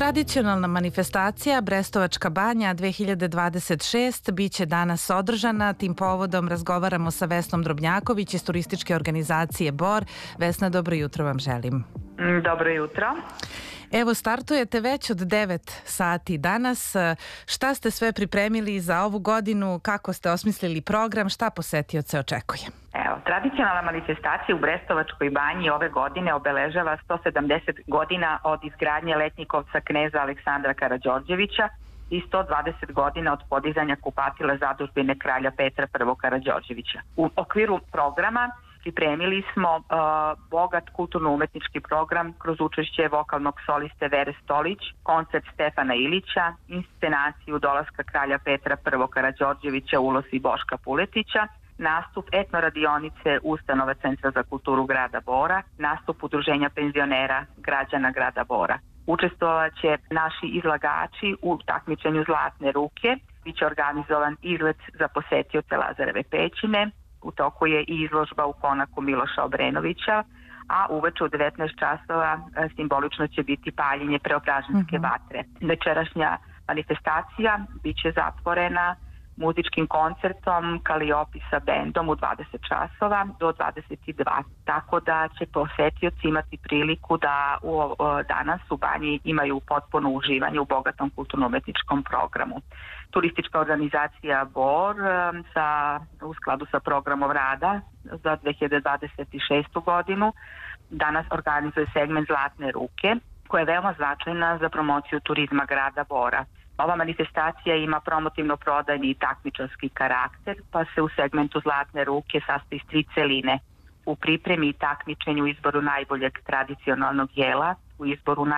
Tradicionalna manifestacija Brestovačka banja 2026 biće danas održana. Tim povodom razgovaramo sa Vesnom Drobnjaković iz turističke organizacije BOR. Vesna, dobro jutro vam želim. Dobro jutro. Evo, startujete već od 9 sati danas. Šta ste sve pripremili za ovu godinu? Kako ste osmislili program? Šta posetioce očekuje? Evo, tradicionalna manifestacija u Brestovačkoj banji ove godine obeležava 170 godina od izgradnje letnjikovca kneza Aleksandra Karađorđevića i 120 godina od podizanja kupatila zadužbine kralja Petra I. Karađorđevića. U okviru programa pripremili smo bogat kulturno-umetnički program kroz učešće vokalnog soliste Vere Stolić, koncert Stefana Ilića, inscenaciju dolaska kralja Petra I. Karađorđevića u ulozi Boška Puletića, nastup etnoradionice Ustanove Centra za kulturu grada Bora, nastup udruženja penzionera građana grada Bora. Učestvovat će naši izlagači u takmičenju Zlatne ruke, biće organizovan izlet za posetioce Lazareve pećine, u toku je i izložba u konaku Miloša Obrenovića, a uveče u 19 časova simbolično će biti paljenje Preobraženske vatre. Večerašnja manifestacija biće zatvorena muzičkim koncertom Kaliopisa bendom u 20 časova do 22, tako da će posetioci imati priliku da danas u banji imaju potpuno uživanje u bogatom kulturno-umetničkom programu. Turistička organizacija BOR u skladu sa programom rada za 2026. godinu danas organizuje segment Zlatne ruke, koja je veoma značajna za promociju turizma grada Bora. Ova manifestacija ima promotivno-prodajni i takmičarski karakter, pa se u segmentu Zlatne ruke sastoji iz 3 celine. U pripremi i takmičenju u izboru najboljeg tradicionalnog jela, u izboru